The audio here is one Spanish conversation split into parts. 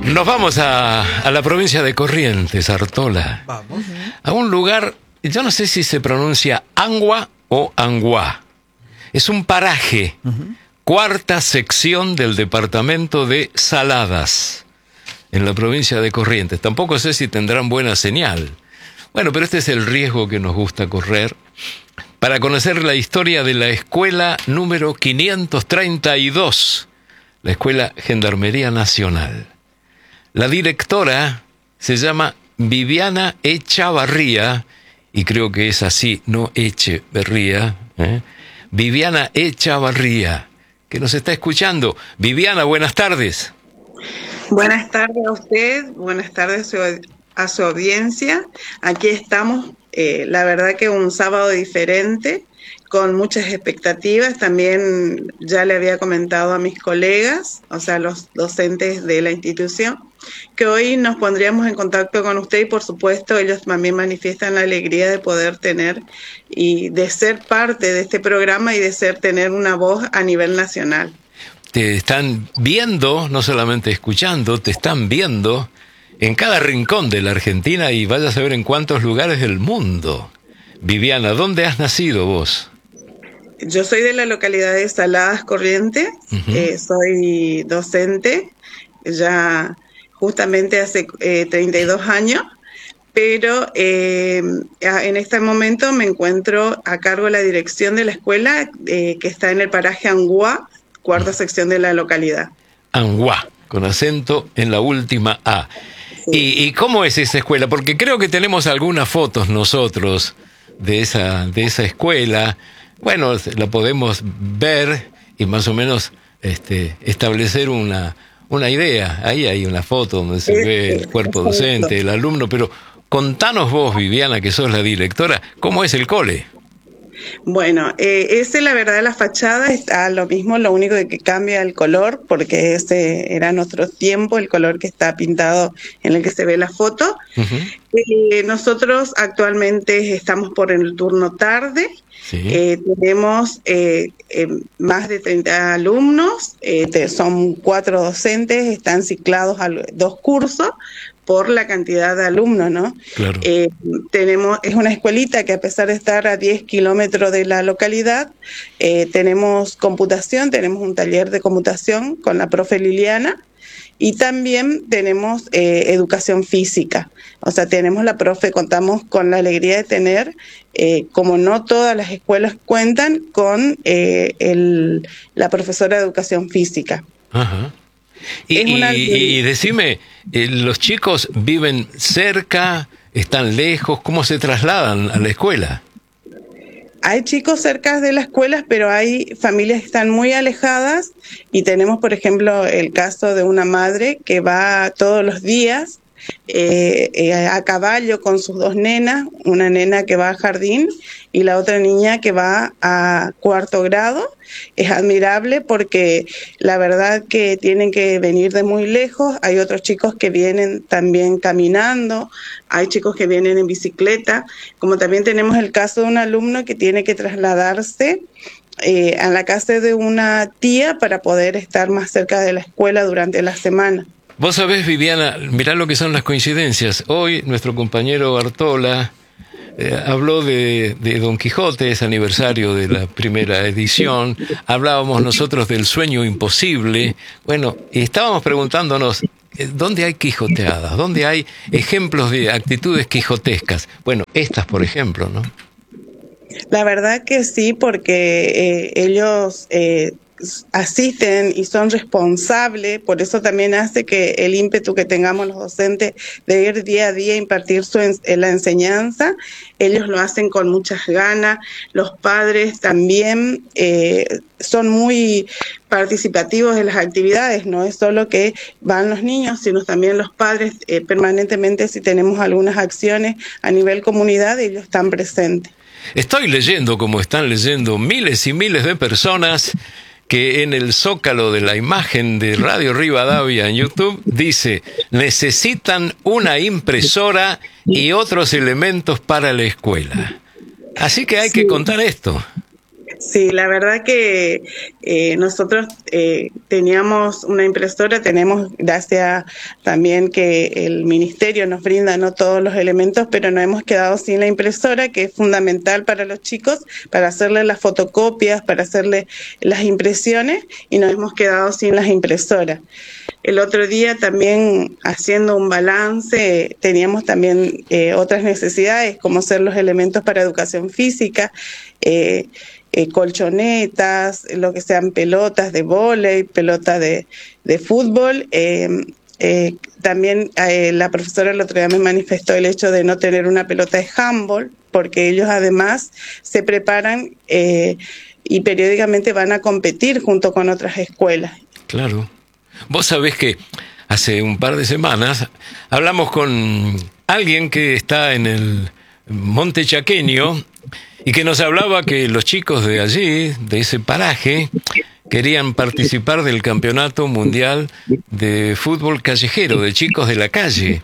Nos vamos a la provincia de Corrientes, Artola. Vamos. A un lugar, yo no sé si se pronuncia Angua o Anguá. Es un paraje, cuarta sección del departamento de Saladas, en la provincia de Corrientes. Tampoco sé si tendrán buena señal. Bueno, pero este es el riesgo que nos gusta correr para conocer la historia de la escuela número 532, la Escuela Gendarmería Nacional. La directora se llama Viviana Echavarría, y creo que es así, no Echeverría, Viviana Echavarría, que nos está escuchando. Viviana, buenas tardes. Buenas tardes a usted, buenas tardes a su audiencia. Aquí estamos, la verdad que un sábado diferente, con muchas expectativas. También ya le había comentado a mis colegas, o sea, los docentes de la institución, que hoy nos pondríamos en contacto con usted y por supuesto ellos también manifiestan la alegría de poder tener y de ser parte de este programa y de tener una voz a nivel nacional. Te están viendo, no solamente escuchando, te están viendo en cada rincón de la Argentina y vaya a saber en cuántos lugares del mundo. Viviana, ¿dónde has nacido vos? Yo soy de la localidad de Saladas, Corrientes, soy docente ya justamente hace 32 años, pero en este momento me encuentro a cargo de la dirección de la escuela que está en el paraje Anguá, cuarta sección de la localidad. Anguá, con acento en la última A. Sí. ¿Y cómo es esa escuela? Porque creo que tenemos algunas fotos nosotros de esa escuela. Bueno, la podemos ver y más o menos establecer una idea. Ahí hay una foto donde se ve el cuerpo docente, el alumno, pero contanos vos, Viviana, que sos la directora, ¿cómo es el cole? Bueno, ese la verdad la fachada está lo mismo, lo único de que cambia el color, porque ese era nuestro tiempo, el color que está pintado en el que se ve la foto. Nosotros actualmente estamos por el turno tarde. Sí. Tenemos más de 30 alumnos, son 4 docentes, están ciclados a 2 cursos por la cantidad de alumnos, ¿no? Claro. Es una escuelita que a pesar de estar a 10 kilómetros de la localidad, tenemos computación, tenemos un taller de computación con la profe Liliana, y también tenemos educación física. O sea, tenemos la profe, contamos con la alegría de tener, como no todas las escuelas cuentan, con la profesora de educación física. Ajá. Y decime, ¿los chicos viven cerca, están lejos? ¿Cómo se trasladan a la escuela? Hay chicos cerca de las escuelas, pero hay familias que están muy alejadas y tenemos, por ejemplo, el caso de una madre que va todos los días a caballo con sus 2 nenas, una nena que va a jardín y la otra niña que va a 4º grado. Es admirable porque la verdad que tienen que venir de muy lejos. Hay otros chicos que vienen también caminando, hay chicos que vienen en bicicleta, como también tenemos el caso de un alumno que tiene que trasladarse a la casa de una tía para poder estar más cerca de la escuela durante la semana. Vos sabés, Viviana, mirá lo que son las coincidencias. Hoy nuestro compañero Artola habló de Don Quijote, es aniversario de la primera edición. Hablábamos nosotros del sueño imposible. Bueno, y estábamos preguntándonos, ¿dónde hay quijoteadas? ¿Dónde hay ejemplos de actitudes quijotescas? Bueno, estas, por ejemplo, ¿no? La verdad que sí, porque ellos asisten y son responsables, por eso también hace que el ímpetu que tengamos los docentes de ir día a día a impartir la enseñanza, ellos lo hacen con muchas ganas. Los padres también son muy participativos en las actividades, no es solo que van los niños, sino también los padres permanentemente. Si tenemos algunas acciones a nivel comunidad, ellos están presentes. Estoy leyendo, como están leyendo miles y miles de personas, que en el zócalo de la imagen de Radio Rivadavia en YouTube dice: necesitan una impresora y otros elementos para la escuela. Así que hay que contar esto. Sí, la verdad que nosotros teníamos una impresora, tenemos, gracias también que el ministerio nos brinda no todos los elementos, pero nos hemos quedado sin la impresora, que es fundamental para los chicos, para hacerle las fotocopias, para hacerle las impresiones, y nos hemos quedado sin las impresoras. El otro día también, haciendo un balance, teníamos también otras necesidades, como ser los elementos para educación física, colchonetas, lo que sean pelotas de vóley, pelotas de fútbol. También la profesora el otro día me manifestó el hecho de no tener una pelota de handball, porque ellos además se preparan y periódicamente van a competir junto con otras escuelas. Claro. Vos sabés que hace un par de semanas hablamos con alguien que está en el Monte Chaqueño y que nos hablaba que los chicos de allí, de ese paraje, querían participar del Campeonato Mundial de Fútbol Callejero, de chicos de la calle.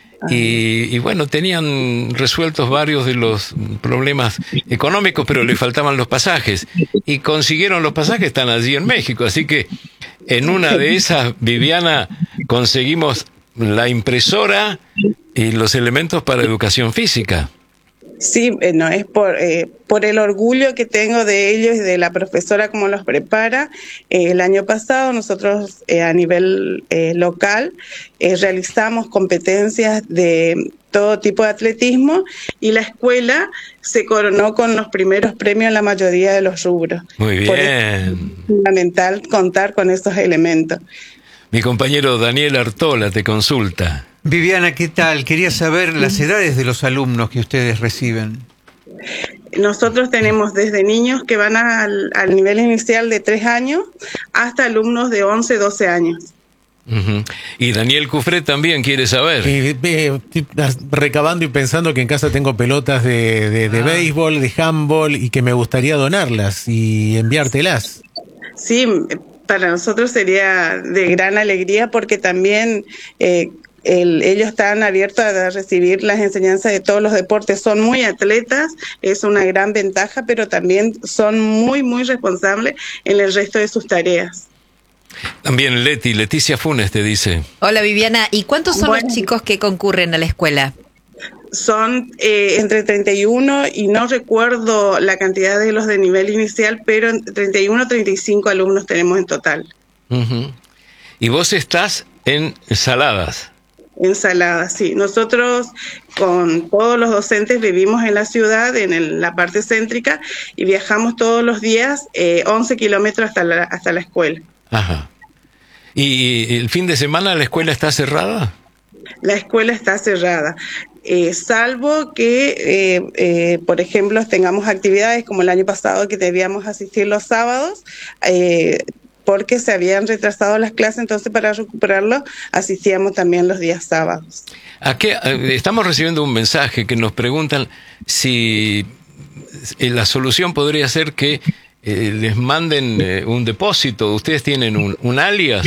Y bueno, tenían resueltos varios de los problemas económicos, pero le faltaban los pasajes. Y consiguieron los pasajes, están allí en México. Así que en una de esas, Viviana, conseguimos la impresora y los elementos para educación física. Sí, no es por el orgullo que tengo de ellos y de la profesora como los prepara. El año pasado nosotros a nivel local realizamos competencias de todo tipo de atletismo y la escuela se coronó con los primeros premios en la mayoría de los rubros. Muy bien. Por eso es fundamental contar con esos elementos. Mi compañero Daniel Artola te consulta. Viviana, ¿qué tal? Quería saber las edades de los alumnos que ustedes reciben. Nosotros tenemos desde niños que van al nivel inicial de 3 años hasta alumnos de 11, 12 años. Uh-huh. Y Daniel Cufré también quiere saber. Estoy recabando y pensando que en casa tengo pelotas de béisbol, de handball, y que me gustaría donarlas y enviártelas. Sí, para nosotros sería de gran alegría porque también ellos están abiertos a recibir las enseñanzas de todos los deportes. Son muy atletas, es una gran ventaja, pero también son muy, muy responsables en el resto de sus tareas. También Leticia Funes te dice. Hola Viviana, ¿y cuántos son los chicos que concurren a la escuela? Son entre 31 y no recuerdo la cantidad de los de nivel inicial, pero entre 31 y 35 alumnos tenemos en total. Uh-huh. Y vos estás en Saladas. En Saladas, sí. Nosotros con todos los docentes vivimos en la ciudad, en la parte céntrica, y viajamos todos los días 11 kilómetros hasta la escuela. Ajá. ¿Y el fin de semana la escuela está cerrada? La escuela está cerrada. Salvo que, por ejemplo, tengamos actividades como el año pasado que debíamos asistir los sábados, porque se habían retrasado las clases, entonces para recuperarlo asistíamos también los días sábados. Estamos recibiendo un mensaje que nos preguntan si la solución podría ser que les manden un depósito. ¿Ustedes tienen un alias?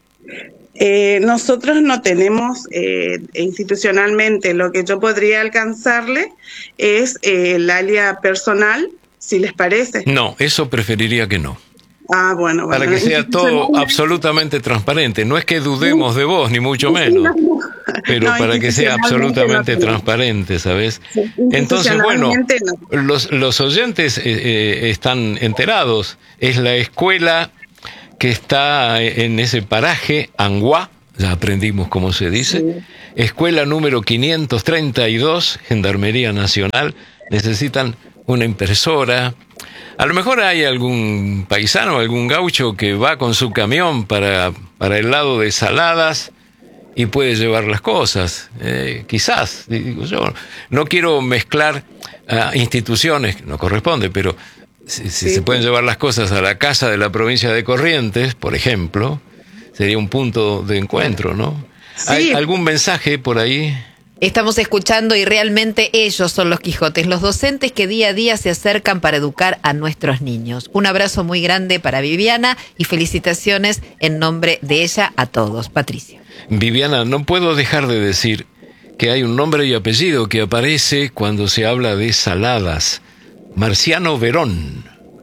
Nosotros no tenemos institucionalmente. Lo que yo podría alcanzarle es el alias personal, si les parece. No, eso preferiría que no. Ah, bueno. Para que sea todo absolutamente transparente. No es que dudemos de vos, ni mucho menos. Pero no, para que sea absolutamente transparente, ¿sabes? Sí, entonces, bueno, los oyentes están enterados. Es la escuela que está en ese paraje, Anguá, ya aprendimos cómo se dice. Sí. Escuela número 532, Gendarmería Nacional. Necesitan una impresora. A lo mejor hay algún paisano, algún gaucho que va con su camión para el lado de Saladas y puede llevar las cosas. Quizás, digo yo, no quiero mezclar instituciones, no corresponde, pero si se pueden llevar las cosas a la casa de la provincia de Corrientes, por ejemplo, sería un punto de encuentro, ¿no? Sí. ¿Hay algún mensaje por ahí? Estamos escuchando y realmente ellos son los Quijotes, los docentes que día a día se acercan para educar a nuestros niños. Un abrazo muy grande para Viviana y felicitaciones en nombre de ella a todos. Patricia. Viviana, no puedo dejar de decir que hay un nombre y apellido que aparece cuando se habla de Saladas. Marciano Verón.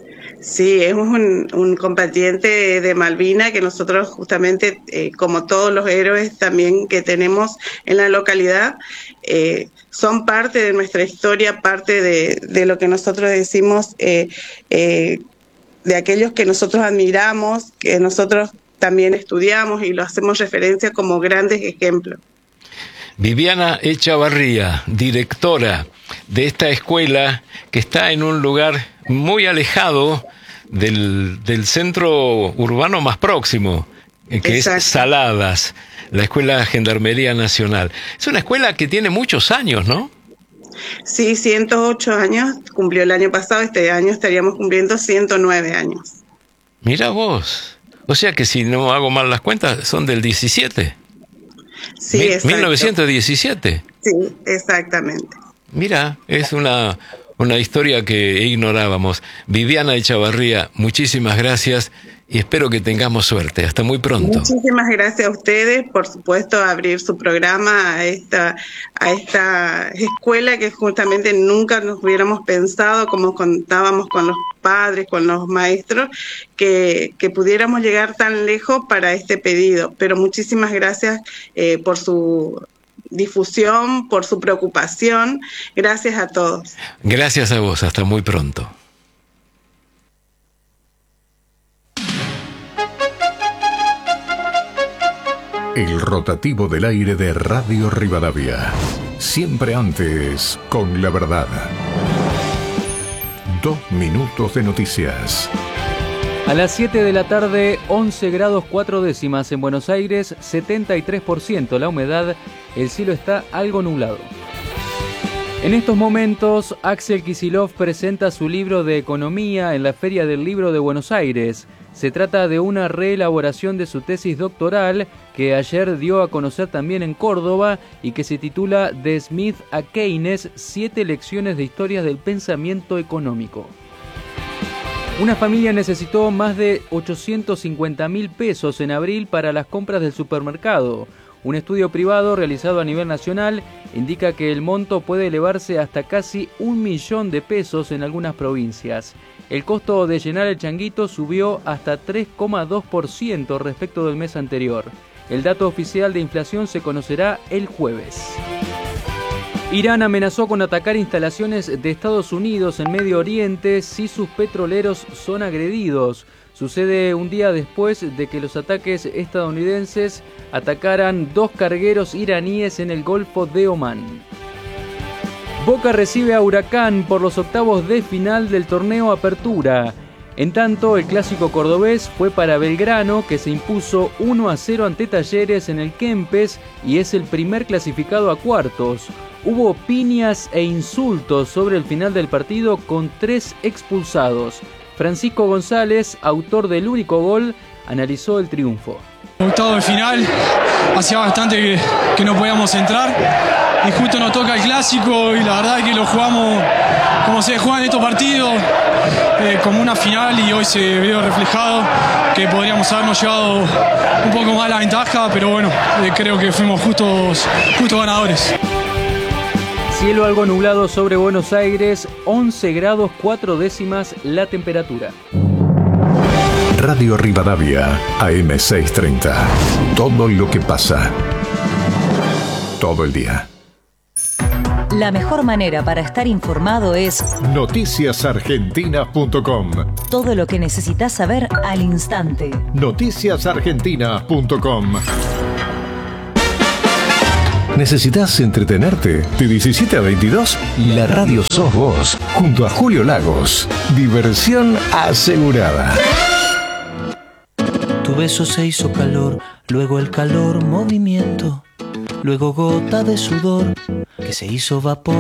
Sí, es un combatiente de Malvina que nosotros justamente, como todos los héroes también que tenemos en la localidad, son parte de nuestra historia, parte de lo que nosotros decimos, de aquellos que nosotros admiramos, que nosotros también estudiamos y lo hacemos referencia como grandes ejemplos. Viviana Echavarría, directora de esta escuela que está en un lugar muy alejado del centro urbano más próximo, que Exacto. es Saladas, la Escuela Gendarmería Nacional. Es una escuela que tiene muchos años, ¿no? Sí, 108 años, cumplió el año pasado, este año estaríamos cumpliendo 109 años. Mira vos. O sea que si no hago mal las cuentas, son del 17. Sí, exacto. 1917. Sí, exactamente. Mira, es una historia que ignorábamos. Viviana Echavarría, muchísimas gracias y espero que tengamos suerte. Hasta muy pronto. Muchísimas gracias a ustedes, por supuesto, abrir su programa a esta escuela que justamente nunca nos hubiéramos pensado, como contábamos con los padres, con los maestros, que pudiéramos llegar tan lejos para este pedido. Pero muchísimas gracias por su difusión, por su preocupación. Gracias a todos. Gracias a vos. Hasta muy pronto. El rotativo del aire de Radio Rivadavia. Siempre antes, con la verdad. 2 minutos de noticias. A las 7 de la tarde, 11 grados 4 décimas en Buenos Aires, 73% la humedad, el cielo está algo nublado. En estos momentos, Axel Kicillof presenta su libro de economía en la Feria del Libro de Buenos Aires. Se trata de una reelaboración de su tesis doctoral que ayer dio a conocer también en Córdoba y que se titula De Smith a Keynes, 7 lecciones de historias del pensamiento económico. Una familia necesitó más de 850.000 pesos en abril para las compras del supermercado. Un estudio privado realizado a nivel nacional indica que el monto puede elevarse hasta casi 1 millón de pesos en algunas provincias. El costo de llenar el changuito subió hasta 3,2% respecto del mes anterior. El dato oficial de inflación se conocerá el jueves. Irán amenazó con atacar instalaciones de Estados Unidos en Medio Oriente si sus petroleros son agredidos. Sucede un día después de que los ataques estadounidenses atacaran 2 cargueros iraníes en el Golfo de Omán. Boca recibe a Huracán por los octavos de final del torneo Apertura. En tanto, el clásico cordobés fue para Belgrano, que se impuso 1-0 ante Talleres en el Kempes y es el primer clasificado a cuartos. Hubo piñas e insultos sobre el final del partido con 3 expulsados. Francisco González, autor del único gol, analizó el triunfo. Octavo de final, hacía bastante que no podíamos entrar y justo nos toca el clásico y la verdad es que lo jugamos como se juegan estos partidos, como una final, y hoy se vio reflejado que podríamos habernos llevado un poco más la ventaja, pero bueno, creo que fuimos justos ganadores. Cielo algo nublado sobre Buenos Aires, 11 grados 4 décimas la temperatura. Radio Rivadavia, AM630. Todo lo que pasa. Todo el día. La mejor manera para estar informado es noticiasargentinas.com. todo lo que necesitas saber al instante. noticiasargentinas.com. ¿Necesitas entretenerte? De 17 a 22, la radio sos vos. Junto a Julio Lagos. Diversión asegurada. Tu beso se hizo calor, luego el calor movimiento, luego gota de sudor que se hizo vapor.